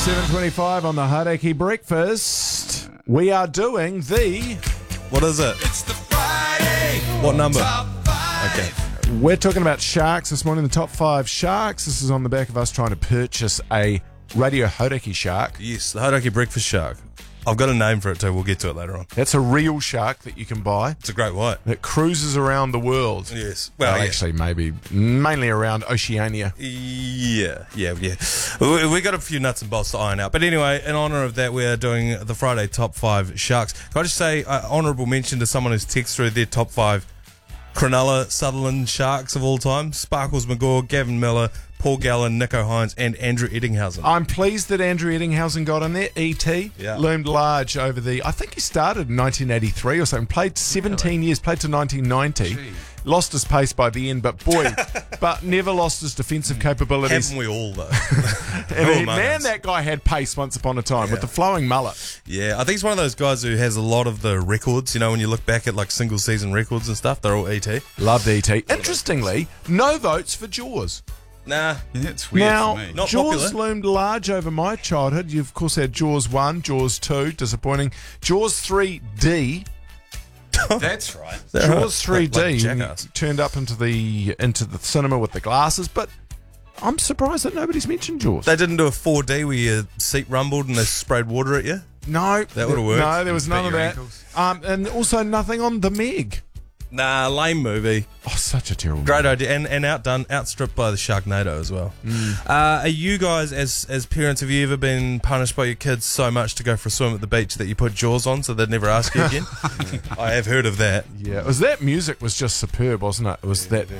7:25 on the Hauraki Breakfast. We are doing the... What is it? It's the Friday. What number? Top 5. Okay. We're talking about sharks this morning, the top 5 sharks. This is on the back of us trying to purchase a Radio Hauraki shark. Yes, the Hauraki Breakfast Shark. I've got a name for it too. We'll get to it later on. That's a real shark that you can buy It's a great white. that cruises around the world. Yes. Well, Well, actually, maybe mainly around Oceania. Yeah. We got a few nuts and bolts to iron out. But anyway, in honour of that, we are doing the Friday top 5 sharks. Can I just say honourable mention to someone who's texted through their top 5 Cronulla Sutherland sharks of all time? Sparkles McGaw, Gavin Miller, Paul Gallen, Nico Hines, and Andrew Eddinghausen. I'm pleased that Andrew Eddinghausen got in there. E.T. Yeah. loomed large over the... I think he started in 1983 or something. Played 17 years, played to 1990. Gee. Lost his pace by the end, but boy, but never lost his defensive capabilities. Haven't we all, though? And man, that guy had pace once upon a time with the flowing mullet. Yeah, I think he's one of those guys who has a lot of the records. You know, when you look back at like single season records and stuff, they're all ET. Loved E.T. Interestingly, no votes for Jaws. Nah. Yeah, it's weird Now, for me. Not Jaws popular. loomed large over my childhood. You, of course, had Jaws 1, Jaws 2, disappointing. Jaws 3D. That's right. Jaws 3D Like when you Jackass. turned up into the cinema with the glasses, but I'm surprised that nobody's mentioned Jaws. They didn't do a 4D where your seat rumbled and they sprayed water at you? No, That would've worked. No, there was none of your that. ankles. And also nothing on The Meg. Nah, lame movie. Oh, such a terrible Great movie. idea. And outstripped by the Sharknado as well. Are you guys, as parents, have you ever been punished by your kids so much to go for a swim at the beach that you put Jaws on so they'd never ask you again? I have heard of that. Yeah, it was that music was just superb, wasn't it? It was that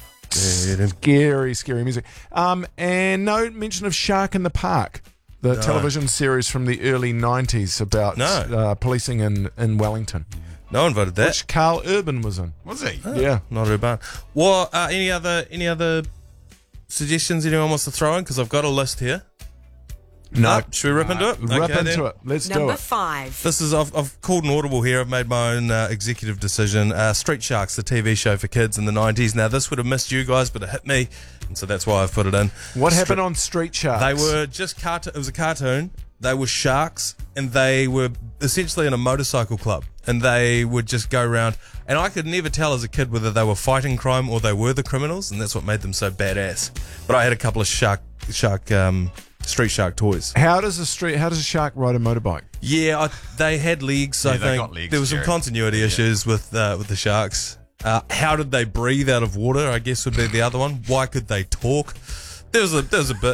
scary, scary music. And no mention of Shark in the Park, the television series from the early 90s about policing in Wellington, No one voted that. which Carl Urban was in. Was he? Yeah. Not a bad. Well, any other suggestions anyone wants to throw in? Because I've got a list here. No. Should we rip into it? Rip Okay, into then. it. Let's do Number it. 5. This is I've called an audible here. I've made my own executive decision. Street Sharks, the TV show for kids in the 90s. Now this would have missed you guys, but it hit me, and so that's why I've put it in. What happened on Street Sharks? They were just cartoon. It was a cartoon. They were sharks, and they were essentially in a motorcycle club, and they would just go around. And I could never tell as a kid whether they were fighting crime or they were the criminals, and that's what made them so badass. But I had a couple of street shark toys. How does a shark ride a motorbike? Yeah, they had legs. I Yeah, they think got legs, there was some Jerry. continuity issues with the sharks. How did they breathe out of water? I guess would be the other one. Why could they talk? There was a bit.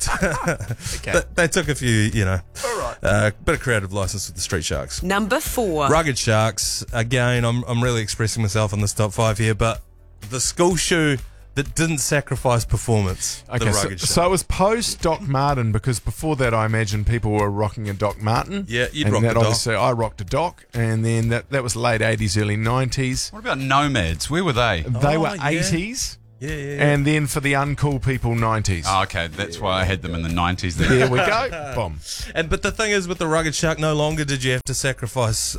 They took a few, bit of creative license with the Street Sharks. Number 4. Rugged Sharks. Again, I'm really expressing myself on this top 5 here, but the school shoe that didn't sacrifice performance. The Rugged Sharks. So it was post Doc Martin, because before that I imagine people were rocking a Doc Martin. Yeah, you'd and rock that a Doc. obviously I rocked a Doc, and then that was late 80s, early 90s. What about Nomads? Where were they? They were yeah. 80s, yeah. and then for the uncool people, 90s. Oh, okay, that's why I had them in the 90s then. There we go. Boom. But the thing is, with the Rugged Shark, no longer did you have to sacrifice,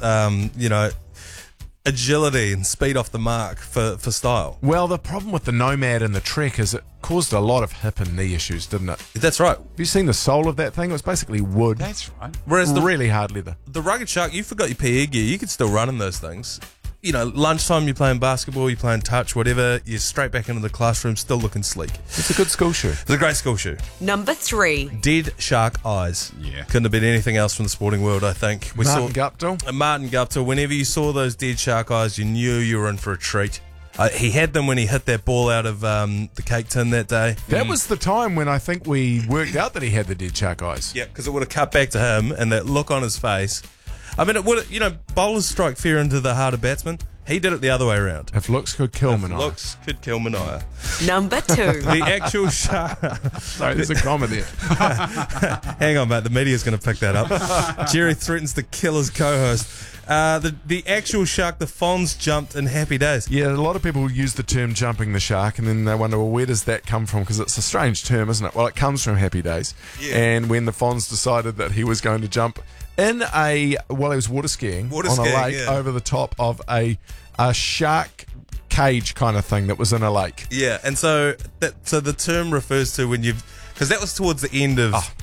agility and speed off the mark for style. Well, the problem with the Nomad and the Trek is it caused a lot of hip and knee issues, didn't it? Have That's right. you seen the sole of that thing? It was basically wood. That's right. Whereas really hard leather. the Rugged Shark, you forgot your PE gear. You could still run in those things. Lunchtime you're playing basketball, you're playing touch, whatever. You're straight back into the classroom, still looking sleek. It's a good school shoe. It's a great school shoe. Number 3. Dead shark eyes. Yeah. Couldn't have been anything else from the sporting world, I think. Martin Guptill. Martin Guptill, whenever you saw those dead shark eyes, you knew you were in for a treat. He had them when he hit that ball out of the cake tin that day. That was the time when I think we worked out that he had the dead shark eyes. Yeah, because it would have cut back to him and that look on his face. I mean, it would have, bowlers strike fear into the heart of batsmen. He did it the other way around. If looks could kill Manai. Looks could kill Mania. Number 2. The actual shark. Sorry, there's a comma there. Hang on, mate. The media's going to pick that up. Jerry threatens to kill his co-host. The actual shark, the Fonz, jumped in Happy Days. Yeah, a lot of people use the term jumping the shark, and then they wonder, well, where does that come from? Because it's a strange term, isn't it? Well, it comes from Happy Days. Yeah. And when the Fonz decided that he was going to jump in he was water skiing on a lake over the top of a shark cage kind of thing that was in a lake. Yeah, and so the term refers to when you've, because that was towards the end of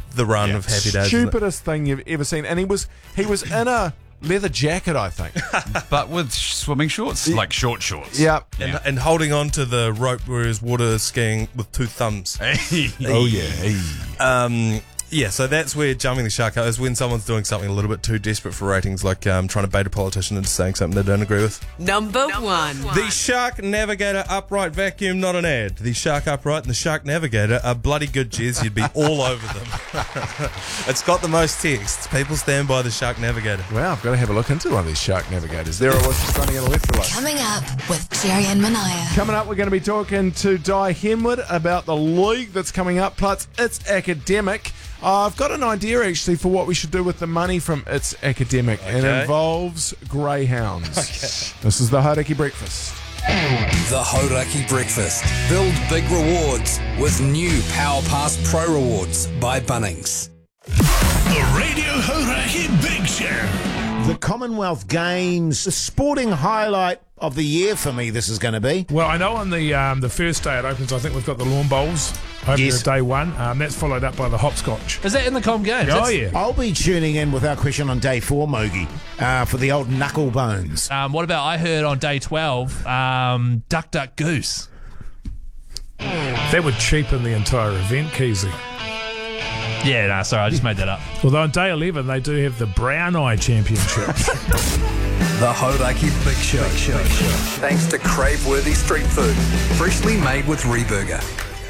the run of Happy Days. Isn't it? Stupidest thing you've ever seen. And he was in a leather jacket, I think. But with swimming shorts, like short shorts. Yeah. And holding on to the rope where he was water skiing with 2 thumbs. Oh, yeah. Yeah, so that's where jumping the shark is when someone's doing something a little bit too desperate for ratings, like trying to bait a politician into saying something they don't agree with. Number 1. The Shark Navigator Upright Vacuum, not an ad. The Shark Upright and the Shark Navigator are bloody good, Jez. You'd be all over them. It's got the most texts. People stand by the Shark Navigator. Wow, I've got to have a look into one of these shark navigators. There I was just running out of electrolytes. Coming up with Jerry and Manaya. Coming up, we're going to be talking to Di Henwood about the league that's coming up, plus It's Academic. I've got an idea, actually, for what we should do with the money from It's Academic, and it involves greyhounds. This is the Hauraki Breakfast. The Hauraki Breakfast. Build big rewards with new Power Pass Pro Rewards by Bunnings. The Radio Hauraki Big Show. The Commonwealth Games, the sporting highlight of the year for me, this is going to be. Well, I know on the first day it opens, I think we've got the lawn bowls opening at day 1. That's followed up by the hopscotch. Is that in the Com Games? Oh, yeah. I'll be tuning in with our question on day 4, Mogi, for the old knuckle bones. What about, I heard on day 12, Duck Duck Goose. That would cheapen the entire event, Keezy. Yeah, no, sorry, I just made that up. Although on day 11 they do have the Brown Eye Championship. The Hauraki Big Show. Thanks to crave-worthy street food. Freshly made with Reburger.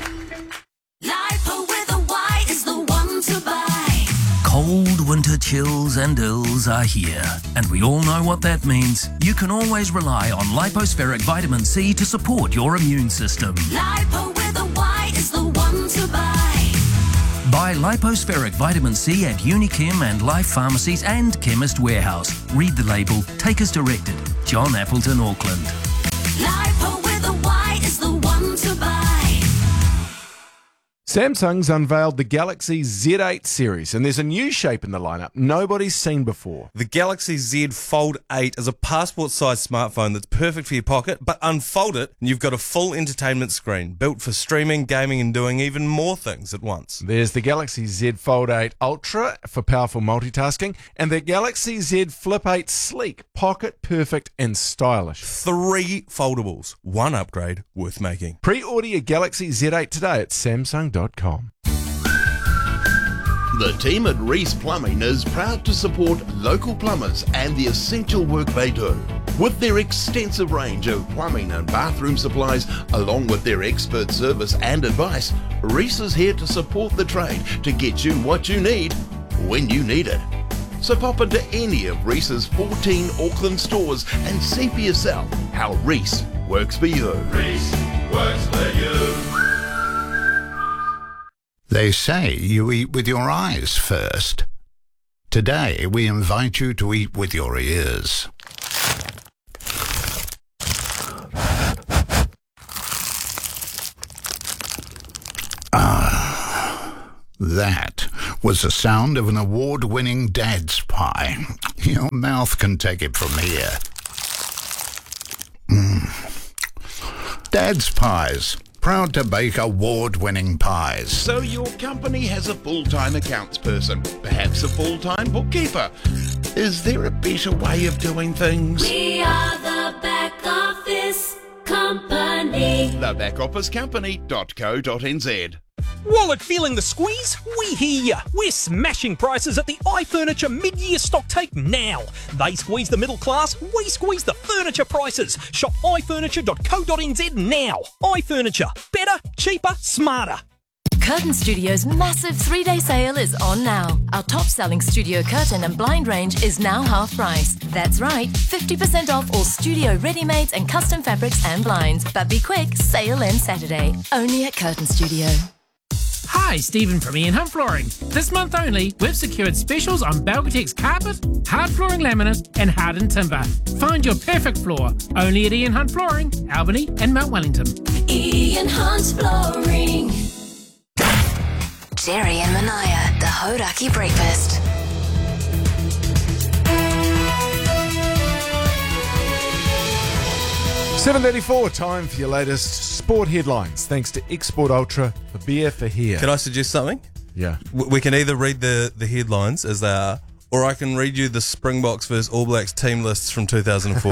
Lipo with a Y is the one to buy. Cold winter chills and ills are here, and we all know what that means. You can always rely on Lipospheric Vitamin C to support your immune system. Lipo with a Y is the one to buy. Buy Lipospheric Vitamin C at Unichem and Life Pharmacies and Chemist Warehouse. Read the label. Take as directed. John Appleton, Auckland. Lipo with a Y is the one to buy. Samsung's unveiled the Galaxy Z8 series, and there's a new shape in the lineup nobody's seen before. The Galaxy Z Fold 8 is a passport-sized smartphone that's perfect for your pocket, but unfold it and you've got a full entertainment screen, built for streaming, gaming and doing even more things at once. There's the Galaxy Z Fold 8 Ultra for powerful multitasking, and the Galaxy Z Flip 8 Sleek, pocket perfect and stylish. 3 foldables, 1 upgrade worth making. Pre-order your Galaxy Z8 today at Samsung.com. The team at Reese Plumbing is proud to support local plumbers and the essential work they do. With their extensive range of plumbing and bathroom supplies, along with their expert service and advice, Reese is here to support the trade to get you what you need when you need it. So pop into any of Reese's 14 Auckland stores and see for yourself how Reese works for you. Reese works for you. They say you eat with your eyes first. Today, we invite you to eat with your ears. That was the sound of an award-winning Dad's Pie. Your mouth can take it from here. Dad's Pies. Proud to bake award-winning pies. So your company has a full-time accounts person, perhaps a full-time bookkeeper. Is there a better way of doing things? We are the back office company. Thebackofficecompany.co.nz. Wallet feeling the squeeze? We hear ya. We're smashing prices at the iFurniture mid-year stock take now. They squeeze the middle class, we squeeze the furniture prices. Shop ifurniture.co.nz now. iFurniture. Better, cheaper, smarter. Curtain Studio's massive 3-day sale is on now. Our top-selling studio curtain and blind range is now half price. That's right, 50% off all studio ready-mades and custom fabrics and blinds. But be quick, sale ends Saturday. Only at Curtain Studio. Hi, Stephen from Ian Hunt Flooring. This month only, we've secured specials on Belgatex carpet, hard flooring laminate and hardened timber. Find your perfect floor only at Ian Hunt Flooring, Albany and Mount Wellington. Ian Hunt Flooring. Jerry and Manaya, the Hauraki Breakfast. $7.34, time for your latest sport headlines. Thanks to Export Ultra for beer for here. Can I suggest something? Yeah. We can either read the headlines as they are, or I can read you the Springboks versus All Blacks team lists from 2004.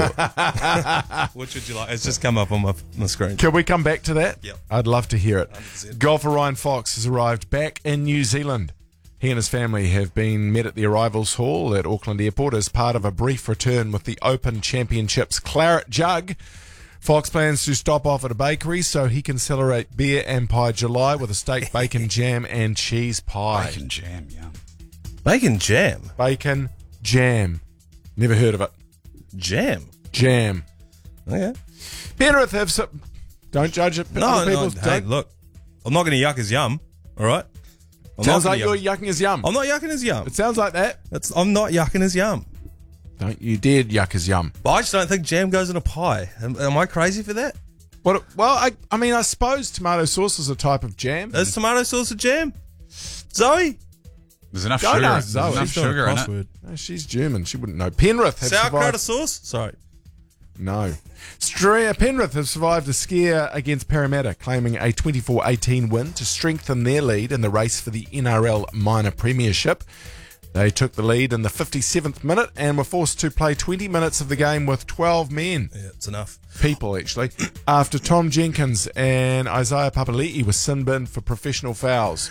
Which would you like? It's just come up on my screen. Can we come back to that? Yep. I'd love to hear it. 100%. Golfer Ryan Fox has arrived back in New Zealand. He and his family have been met at the arrivals hall at Auckland Airport as part of a brief return with the Open Championships Claret Jug. Fox plans to stop off at a bakery so he can celebrate Beer and Pie July with a steak, bacon, jam and cheese pie. Bacon jam, yum. Bacon jam? Bacon jam. Never heard of it. Jam? Jam. Okay. Penrith have some... Don't judge it. No, hey, look. I'm not going to yuck his yum, all right? Sounds like you're yucking his yum. I'm not yucking his yum. It sounds like that. I'm not yucking his yum. Don't you dare yuck his yum. But I just don't think jam goes in a pie. Am I crazy for that? Well, I mean, I suppose tomato sauce is a type of jam. Is tomato sauce a jam? Zoe? There's enough Don't sugar. ask There's Zoe. enough sugar in it. No, she's German. She wouldn't know. Penrith have Sauerkraut survived... sauce? Sorry. No. Penrith have survived a scare against Parramatta, claiming a 24-18 win to strengthen their lead in the race for the NRL Minor Premiership. They took the lead in the 57th minute and were forced to play 20 minutes of the game with 12 men. Yeah, it's enough. People, actually. After Tom Jenkins and Isaiah Papali'i were sin-binned for professional fouls.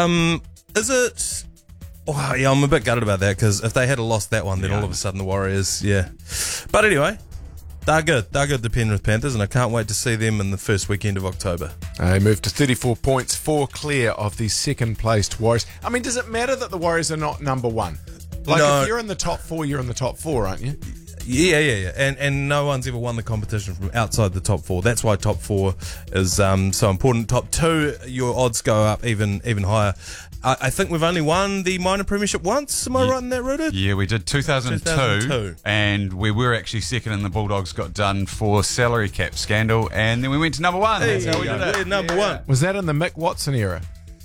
Is it... Oh, yeah, I'm a bit gutted about that because if they had lost that one, then all of a sudden the Warriors, yeah. But anyway... They're good, the Penrith Panthers, and I can't wait to see them in the first weekend of October. They moved to 34 points, 4 clear of the second-placed Warriors. I mean, does it matter that the Warriors are not number one? Like, No. if you're in the top 4, you're in the top 4, aren't you? Yeah. And no one's ever won the competition from outside the top 4. That's why top 4 is so important. Top 2, your odds go up even higher. I think we've only won the minor premiership once. Am I right in that, Rudy? Yeah, we did 2002, and we were actually second, and the Bulldogs got done for salary cap scandal, and then we went to number 1. That's how we did it. We're number 1. Was that in the Mick Watson era?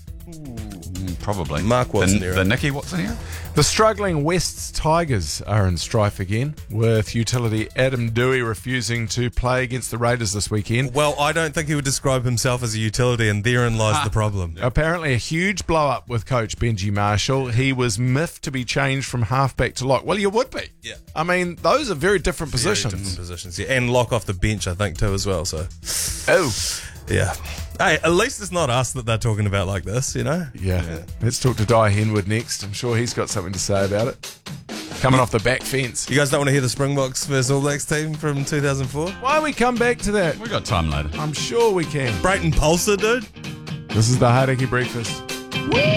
Probably. Mark Watson era. The Nicky Watson era? The struggling Wests Tigers are in strife again, with utility Adam Dewey refusing to play against the Raiders this weekend. Well, I don't think he would describe himself as a utility, and therein lies the problem. Apparently a huge blow-up with coach Benji Marshall. He was miffed to be changed from halfback to lock. Well, you would be. Yeah. I mean, those are very different positions. Very different positions, yeah. And lock off the bench, I think, too, as well. So, yeah. Hey, at least it's not us that they're talking about like this, you know? Yeah. Let's talk to Di Henwood next. I'm sure he's got something to say about it. Coming off the back fence. You guys don't want to hear the Springboks versus All Blacks team from 2004? Why don't we come back to that? We got time later. I'm sure we can. Brayton Pulsar, dude. This is the Hardacre Breakfast.